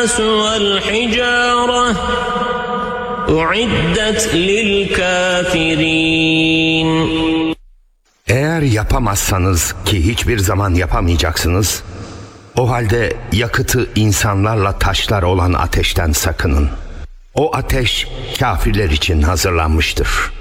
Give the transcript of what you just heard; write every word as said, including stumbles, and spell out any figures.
والحجارة أعدت للكافرين. Eğer yapamazsanız, ki hiçbir zaman yapamayacaksınız, o halde yakıtı insanlarla taşlar olan ateşten sakının. O ateş kafirler için hazırlanmıştır.